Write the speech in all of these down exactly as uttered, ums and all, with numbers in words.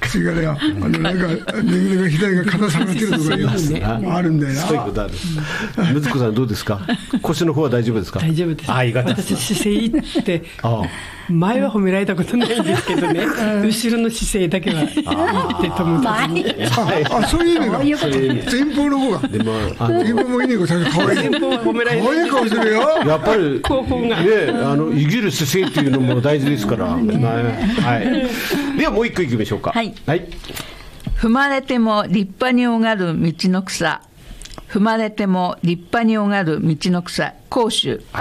それからよ、あのなんか右の左が肩下がってるとかよ、あるんだよな。 そういうことある。むつこさんどうですか？腰の方は大丈夫ですか？ 大丈夫です。 あ、いい方です。 私姿勢って前は褒められたことないんですけどね、後ろの姿勢だけはいいって友達に。 あ、そういう意味か。前方の方が。でも前方もいいね、これ可愛い。 前方は褒められない。 可愛い顔してるよ。 やっぱり後方がね、あの生きる姿勢っていうのも大事ですから。はい。ではもう一個いきましょうか。 はい。 はい。 踏まれても立派におがる道の草。踏まれても立派におがる道の草。甲州。 はい。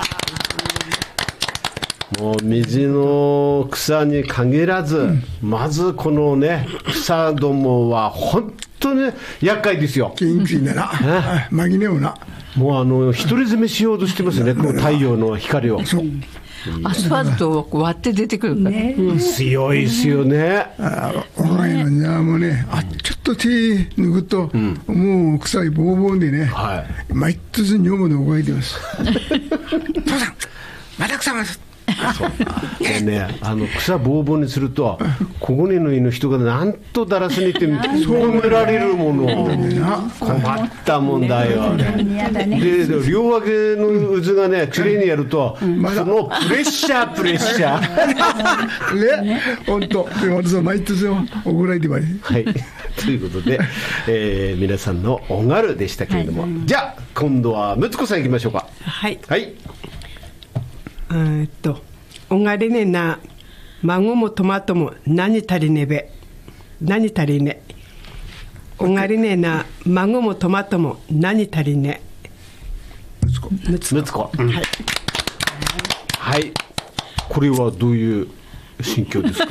もう道の草に限らず、うん、まずこのね草どもは本当に厄介ですよ。 元気だな。紛れもな。 もうあの独り占めしようとしてますね。この太陽の光を。そう。 アスファルトを割って出てくるから、ね、 うん、強いですよね。 お前の庭もね、あちょっと手抜くと、うん、もう草いボーボーでね、はい、毎年女房で覚えてます。父さんまた草がそうでね、あの草ボーボーにするとここにのいの人がなんとだらすにって褒められるもの困ったもんだよ、ね、で両脇の渦がねきれいにやると、うん、そのプレッシャープレッシャーね、本当で私は毎年怒られてまいりはいということで、えー、皆さんのおがるでしたけれども、はい、じゃあ今度はむつこさんいきましょうか。 はい、 はい、 えっとおがれねな孫もトマトも何足りねべ何足りねおがれねな孫もトマトも何足りねむつこむつこ、うん、はい、はい、これはどういう心境ですか？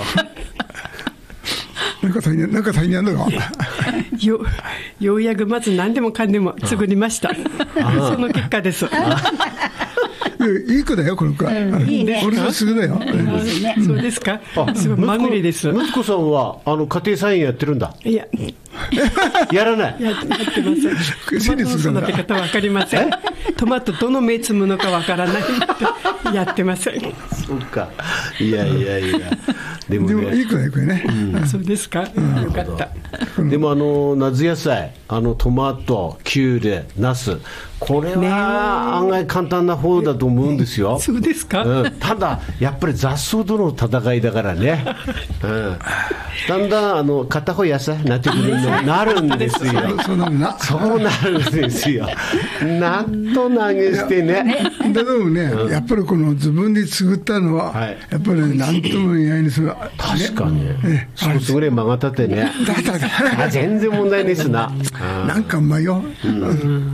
なんか足りない、なんか足りないのかよ, ようやくまず何でもかんでも作りました。その結果です。 いい子だよこの子は、うん、いいね、俺はすぐだよ、 うん、そうですか。すごいまぐれです。 息子さんはあの家庭菜園やってるんだ。 いややらない。 や, やってません。トマトの育て方わかりません。トマトどの芽摘むのかわからないってやってません。 そうか。いやいやいや。でもね、 でもいい子だよこれね、 うん、そうですか、うん、よかった。 でもあの夏野菜、あのトマト、キュウリ、ナス、これは案外簡単な方だと思うんですよ。 そうですか、 うん、ただやっぱり雑草との戦いだからね、うん、だんだんあの片方野菜になってくるようになるんですよ。 そうなるな、 そうなるんですよ。なんと投げしてね。 だけどね、うん、やっぱりこの自分で作ったのは、はい、やっぱり何とも言えないんですが、 確かに、ね、少しぐらい曲がったってね、あ全然問題ですな。 なんかうまいよ、うん、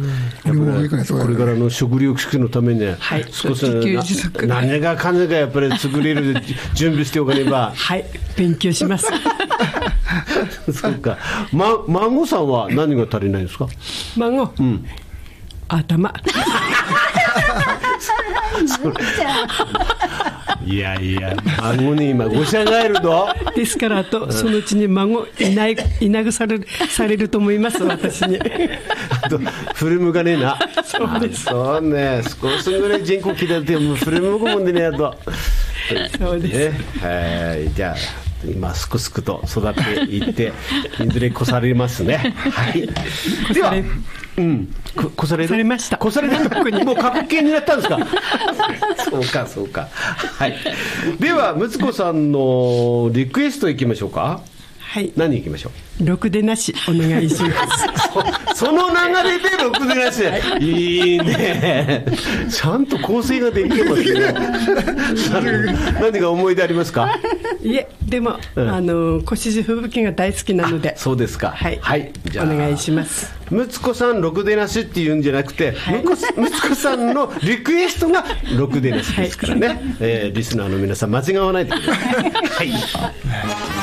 これからの食糧危機のために、ね、はい、少し何がかんがやっぱり作れる準備しておかねば。 はい、勉強します。 そうか、ま、孫さんは何が足りないんですか？ 孫、うん、頭。 いやいや、孫に今ごしゃがえるのですから、あとそのうちに孫いないいなぐされるされると思います、私に。 あとフルムがねえな。 そうです。 そうね、少しぐらい人口切れてもフルムがもんでねえやと。 そうです。 はい、じゃあ今すくすくと育っていっていずれ越されますね。はい。では、うん、こ越される。 されました。 越される。もう過去形になったんですか。そうかそうか。はい。ではむつこさんのリクエストいきましょうか。 はい。 何いきましょう。 ろくでなしお願いします。 そ, その流れでろくでなし、はい、いいね。ちゃんと構成ができてますね。何が思い出ありますか？ いえ、でも、うん、あの越路吹雪が大好きなので。 そうですか。 はい、 はい、 じゃあお願いします。 むつこさんろくでなしって言うんじゃなくて、はい、むつこさんのリクエストがろくでなしですからね、はい、えー、リスナーの皆さん間違わないでください。はい。